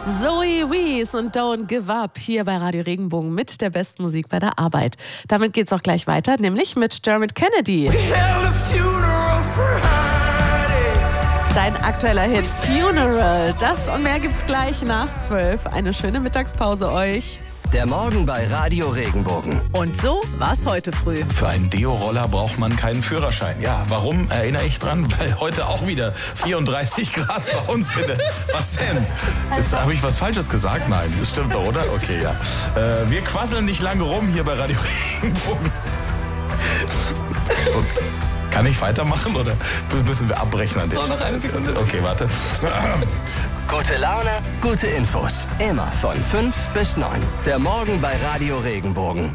Zoe Wees und Don't Give Up hier bei Radio Regenbogen mit der besten Musik bei der Arbeit. Damit geht's auch gleich weiter, nämlich mit Dermot Kennedy. Sein aktueller Hit Funeral. Das und mehr gibt's gleich nach 12. Eine schöne Mittagspause euch. Der Morgen bei Radio Regenbogen. Und so war's heute früh. Für einen Deo-Roller braucht man keinen Führerschein. Ja, warum erinnere ich dran? Weil heute auch wieder 34 Grad bei uns in der... Was denn? Habe ich was Falsches gesagt? Nein, das stimmt doch, oder? Okay, ja. Wir quasseln nicht lange rum hier bei Radio Regenbogen. So, kann ich weitermachen oder müssen wir abbrechen an der Stelle? Noch eine Sekunde. Okay, warte. Gute Laune, gute Infos. Immer von 5 bis 9. Der Morgen bei Radio Regenbogen.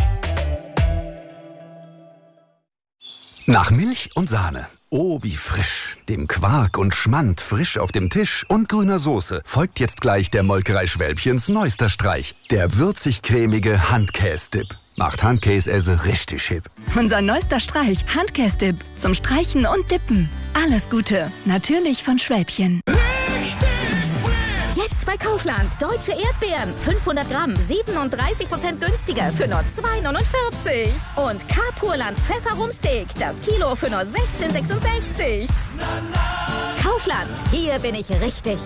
Nach Milch und Sahne. Oh, wie frisch. Dem Quark und Schmand frisch auf dem Tisch und grüner Soße folgt jetzt gleich der Molkerei Schwälbchens neuester Streich. Der würzig-cremige Handkäse-Dip. Macht Handkäse richtig hip. Unser neuester Streich, Handkäse-Dip. Zum Streichen und Dippen. Alles Gute. Natürlich von Schwälbchen. Jetzt bei Kaufland. Deutsche Erdbeeren. 500 Gramm. 37% günstiger für nur 2,49. Und K-Purland Pfefferrumsteak. Das Kilo für nur 16,66. Kaufland. Hier bin ich richtig.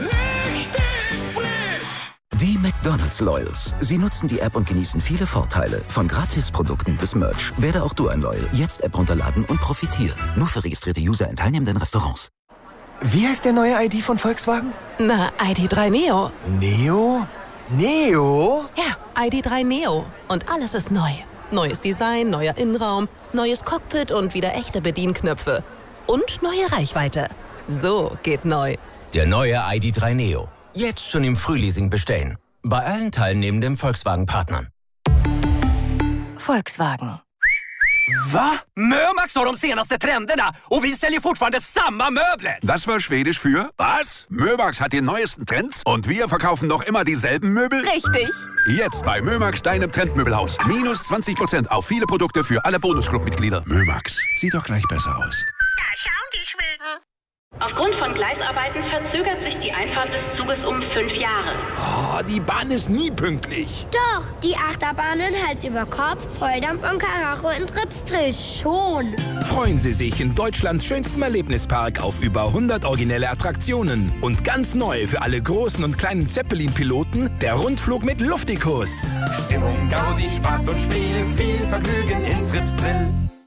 Die McDonald's Loyals. Sie nutzen die App und genießen viele Vorteile. Von Gratisprodukten bis Merch. Werde auch du ein Loyal. Jetzt App runterladen und profitieren. Nur für registrierte User in teilnehmenden Restaurants. Wie heißt der neue ID von Volkswagen? Na, ID3 Neo. Neo? Neo? Ja, ID3 Neo. Und alles ist neu. Neues Design, neuer Innenraum, neues Cockpit und wieder echte Bedienknöpfe. Und neue Reichweite. So geht neu. Der neue ID3 Neo. Jetzt schon im Frühleasing bestellen. Bei allen teilnehmenden Volkswagen-Partnern. Volkswagen. Va? Mömax har de senaste trenderna och vi säljer fortfarande samma möbler. Das war Schwedisch für? Was? Mömax hat die neuesten Trends und wir verkaufen noch immer dieselben Möbel? Richtig. Jetzt bei Mömax, deinem Trendmöbelhaus. Minus 20% auf viele Produkte für alle Bonusclub-Mitglieder. Mömax, sieht doch gleich besser aus. Da schauen die Schweden. Aufgrund von Gleisarbeiten verzögert sich die Einfahrt des Zuges um 5 Jahre. Oh, die Bahn ist nie pünktlich. Doch, die Achterbahnen Hals über Kopf, Volldampf und Karacho in Tripsdrill schon. Freuen Sie sich in Deutschlands schönstem Erlebnispark auf über 100 originelle Attraktionen. Und ganz neu für alle großen und kleinen Zeppelin-Piloten, der Rundflug mit Luftikus. Stimmung, Gaudi, Spaß und Spiel, viel Vergnügen in Tripsdrill.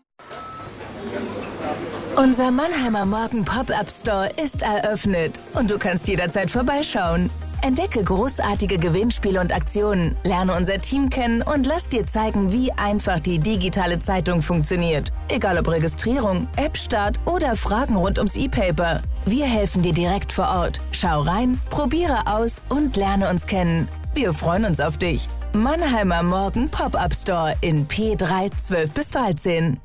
Unser Mannheimer Morgen Pop-Up Store ist eröffnet und du kannst jederzeit vorbeischauen. Entdecke großartige Gewinnspiele und Aktionen, lerne unser Team kennen und lass dir zeigen, wie einfach die digitale Zeitung funktioniert. Egal ob Registrierung, App-Start oder Fragen rund ums E-Paper. Wir helfen dir direkt vor Ort. Schau rein, probiere aus und lerne uns kennen. Wir freuen uns auf dich. Mannheimer Morgen Pop-Up Store in P3 12 bis 13.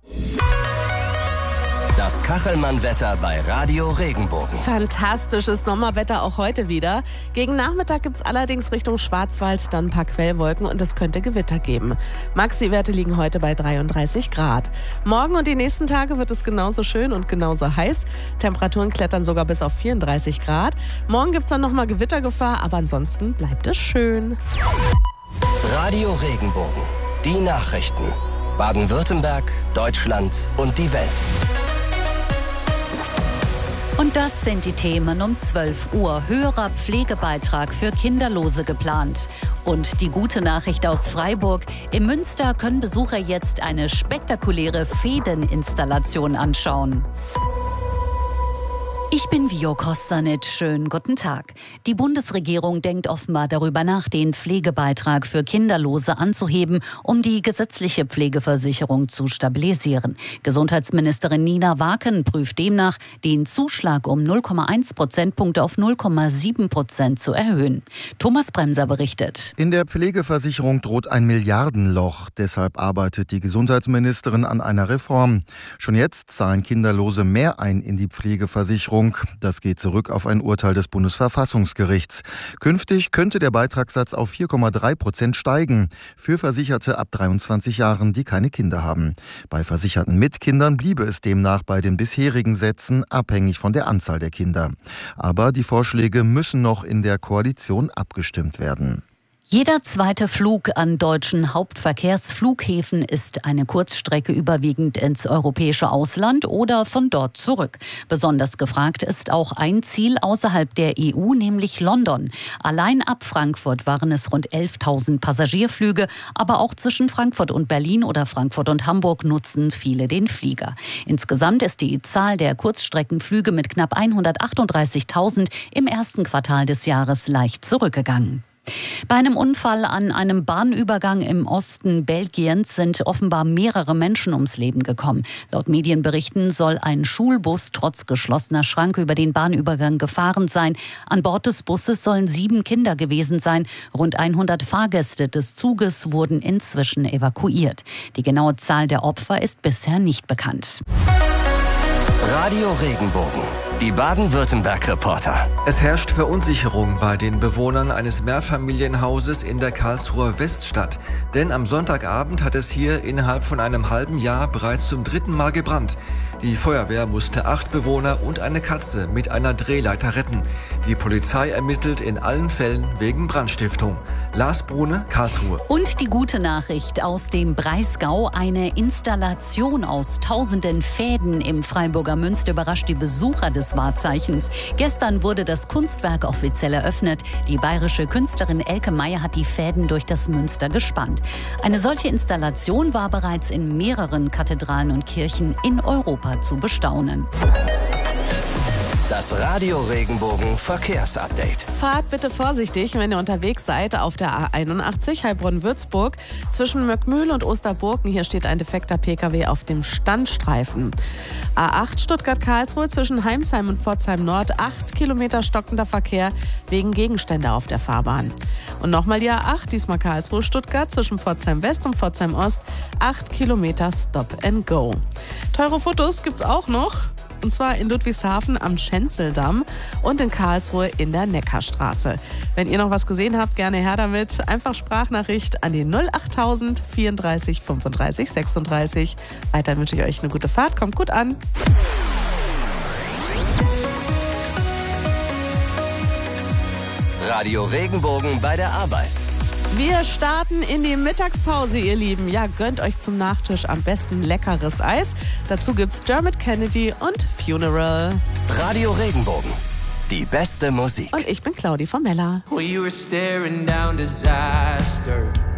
Das Kachelmann-Wetter bei Radio Regenbogen. Fantastisches Sommerwetter auch heute wieder. Gegen Nachmittag gibt es allerdings Richtung Schwarzwald dann ein paar Quellwolken und es könnte Gewitter geben. Maxi-Werte liegen heute bei 33 Grad. Morgen und die nächsten Tage wird es genauso schön und genauso heiß. Temperaturen klettern sogar bis auf 34 Grad. Morgen gibt es dann nochmal Gewittergefahr, aber ansonsten bleibt es schön. Radio Regenbogen. Die Nachrichten. Baden-Württemberg, Deutschland und die Welt. Und das sind die Themen um 12 Uhr. Höherer Pflegebeitrag für Kinderlose geplant. Und die gute Nachricht aus Freiburg. Im Münster können Besucher jetzt eine spektakuläre Fädeninstallation anschauen. Ich bin Vio Kostanic. Schönen guten Tag. Die Bundesregierung denkt offenbar darüber nach, den Pflegebeitrag für Kinderlose anzuheben, um die gesetzliche Pflegeversicherung zu stabilisieren. Gesundheitsministerin Nina Waken prüft demnach, den Zuschlag um 0,1 Prozentpunkte auf 0,7% zu erhöhen. Thomas Bremser berichtet. In der Pflegeversicherung droht ein Milliardenloch. Deshalb arbeitet die Gesundheitsministerin an einer Reform. Schon jetzt zahlen Kinderlose mehr ein in die Pflegeversicherung Versicherung. Das geht zurück auf ein Urteil des Bundesverfassungsgerichts. Künftig könnte der Beitragssatz auf 4,3% steigen. Für Versicherte ab 23 Jahren, die keine Kinder haben. Bei Versicherten mit Kindern bliebe es demnach bei den bisherigen Sätzen, abhängig von der Anzahl der Kinder. Aber die Vorschläge müssen noch in der Koalition abgestimmt werden. Jeder zweite Flug an deutschen Hauptverkehrsflughäfen ist eine Kurzstrecke überwiegend ins europäische Ausland oder von dort zurück. Besonders gefragt ist auch ein Ziel außerhalb der EU, nämlich London. Allein ab Frankfurt waren es rund 11.000 Passagierflüge, aber auch zwischen Frankfurt und Berlin oder Frankfurt und Hamburg nutzen viele den Flieger. Insgesamt ist die Zahl der Kurzstreckenflüge mit knapp 138.000 im ersten Quartal des Jahres leicht zurückgegangen. Bei einem Unfall an einem Bahnübergang im Osten Belgiens sind offenbar mehrere Menschen ums Leben gekommen. Laut Medienberichten soll ein Schulbus trotz geschlossener Schranke über den Bahnübergang gefahren sein. An Bord des Busses sollen 7 Kinder gewesen sein. Rund 100 Fahrgäste des Zuges wurden inzwischen evakuiert. Die genaue Zahl der Opfer ist bisher nicht bekannt. Radio Regenbogen, die Baden-Württemberg-Reporter. Es herrscht Verunsicherung bei den Bewohnern eines Mehrfamilienhauses in der Karlsruher Weststadt. Denn am Sonntagabend hat es hier innerhalb von einem halben Jahr bereits zum 3. Mal gebrannt. Die Feuerwehr musste 8 Bewohner und eine Katze mit einer Drehleiter retten. Die Polizei ermittelt in allen Fällen wegen Brandstiftung. Lars Brune, Karlsruhe. Und die gute Nachricht aus dem Breisgau. Eine Installation aus tausenden Fäden im Freiburger Münster überrascht die Besucher des Wahrzeichens. Gestern wurde das Kunstwerk offiziell eröffnet. Die bayerische Künstlerin Elke Meyer hat die Fäden durch das Münster gespannt. Eine solche Installation war bereits in mehreren Kathedralen und Kirchen in Europa zu bestaunen. Das Radio Regenbogen Verkehrsupdate. Fahrt bitte vorsichtig, wenn ihr unterwegs seid auf der A81 Heilbronn-Würzburg zwischen Möckmühl und Osterburken. Hier steht ein defekter Pkw auf dem Standstreifen. A8 Stuttgart-Karlsruhe zwischen Heimsheim und Pforzheim Nord. 8 Kilometer stockender Verkehr wegen Gegenstände auf der Fahrbahn. Und nochmal die A8, diesmal Karlsruhe-Stuttgart zwischen Pforzheim West und Pforzheim Ost. 8 Kilometer Stop and Go. Teure Fotos gibt's auch noch. Und zwar in Ludwigshafen am Schenzeldamm und in Karlsruhe in der Neckarstraße. Wenn ihr noch was gesehen habt, gerne her damit. Einfach Sprachnachricht an die 08000 34 35 36. Weiter wünsche ich euch eine gute Fahrt. Kommt gut an. Radio Regenbogen bei der Arbeit. Wir starten in die Mittagspause, ihr Lieben. Ja, gönnt euch zum Nachtisch am besten leckeres Eis. Dazu gibt's Dermot Kennedy und Funeral. Radio Regenbogen, die beste Musik. Und ich bin Claudi von Mella. We were staring down disaster.